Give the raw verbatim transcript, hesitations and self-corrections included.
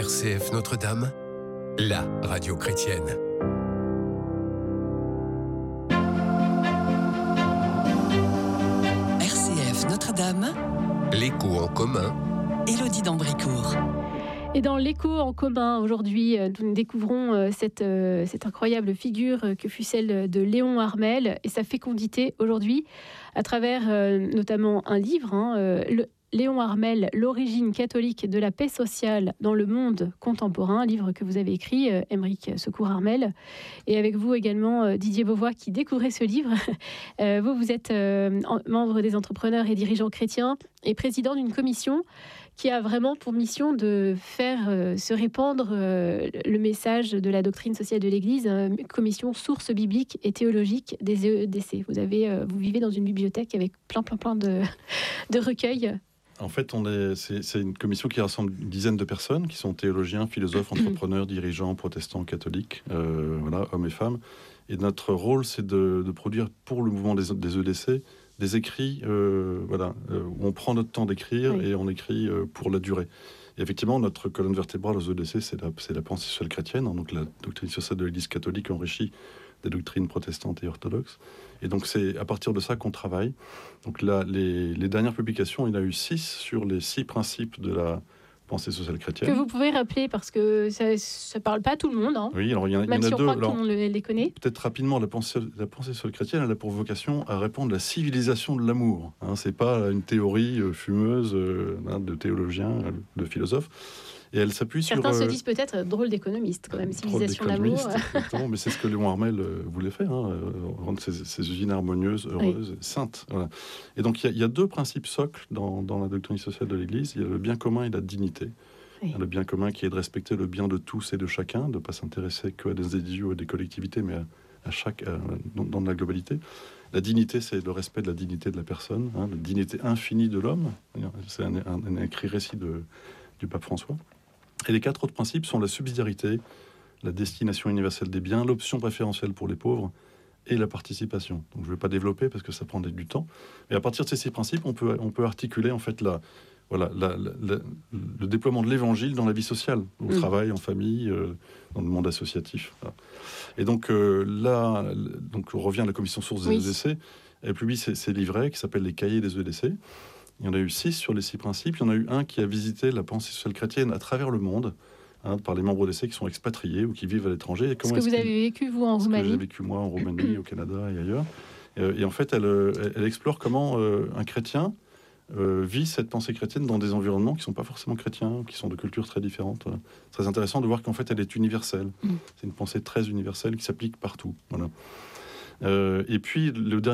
C F Notre-Dame, la radio chrétienne. R C F Notre-Dame, L'écho en commun. Élodie d'Ambricourt. Et dans l'écho en commun, aujourd'hui, nous découvrons cette, cette incroyable figure que fut celle de Léon Harmel et sa fécondité aujourd'hui à travers notamment un livre, hein, le, Léon Harmel, l'origine catholique de la paix sociale dans le monde contemporain, un livre que vous avez écrit, Aymeric Secours Harmel, et avec vous également Didier Beauvois qui découvrait ce livre. Vous, vous êtes membre des entrepreneurs et dirigeants chrétiens et président d'une commission qui a vraiment pour mission de faire euh, se répandre euh, le message de la doctrine sociale de l'Église, euh, commission sources bibliques et théologiques des E E D C. Vous, avez, euh, vous vivez dans une bibliothèque avec plein, plein, plein de, de recueils. En fait, on est, c'est, c'est une commission qui rassemble une dizaine de personnes, qui sont théologiens, philosophes, entrepreneurs, dirigeants, protestants, catholiques, euh, voilà, hommes et femmes. Et notre rôle, c'est de, de produire pour le mouvement des, des E E D C des écrits, euh, voilà, euh, où on prend notre temps d'écrire oui. et on écrit euh, pour la durée. Et effectivement, notre colonne vertébrale aux E E D C, c'est la, c'est la pensée sociale chrétienne, hein, donc la doctrine sociale de l'Église catholique enrichie des doctrines protestantes et orthodoxes. Et donc, c'est à partir de ça qu'on travaille. Donc là, les, les dernières publications, il y en a eu six sur les six principes de la pensée sociale chrétienne. Que vous pouvez rappeler, parce que ça ne parle pas à tout le monde. Hein. Oui, alors il y en a, Même il y en a si on deux. croit que alors, tout le monde les connaît. Peut-être rapidement, la pensée, la pensée sociale chrétienne, elle a pour vocation à répandre la civilisation de l'amour. Hein, ce n'est pas une théorie euh, fumeuse euh, hein, de théologiens, de philosophes. Et elle s'appuie Certains sur... se disent peut-être drôle d'économiste, quand même, civilisation de l'amour. Exactement, mais c'est ce que Léon Harmel euh, voulait faire, hein, euh, rendre ces, ces usines harmonieuses, heureuses, oui. saintes. Voilà. Et donc, il y, y a deux principes socles dans, dans la doctrine sociale de l'Église. Il y a le bien commun et la dignité. Oui. Le bien commun qui est de respecter le bien de tous et de chacun, de ne pas s'intéresser qu'à des individus ou à des collectivités, mais à, à chaque, à, dans, dans la globalité. La dignité, c'est le respect de la dignité de la personne, hein, la dignité infinie de l'homme. C'est un, un, un écrit récit de, du pape François. Et les quatre autres principes sont la subsidiarité, la destination universelle des biens, l'option préférentielle pour les pauvres et la participation. Donc, je ne vais pas développer parce que ça prend du temps. Et à partir de ces six principes, on peut, on peut articuler en fait la, voilà, la, la, la, le déploiement de l'évangile dans la vie sociale, au mmh. travail, en famille, euh, dans le monde associatif. Voilà. Et donc euh, là, donc, on revient à la commission source des oui. E E D C. Elle publie ces, ces livrets qui s'appellent les cahiers des E E D C. Il y en a eu six sur les six principes. Il y en a eu un qui a visité la pensée sociale chrétienne à travers le monde, hein, par les membres d'E D C qui sont expatriés ou qui vivent à l'étranger. Ce que vous avez vécu, vous, en Roumanie. Ce que j'ai vécu, moi, en Roumanie, au Canada et ailleurs. Et, et en fait, elle, elle, elle explore comment euh, un chrétien euh, vit cette pensée chrétienne dans des environnements qui ne sont pas forcément chrétiens, qui sont de cultures très différentes. Voilà. C'est très intéressant de voir qu'en fait, elle est universelle. Mm. C'est une pensée très universelle qui s'applique partout. Voilà. Euh, et puis, le dernier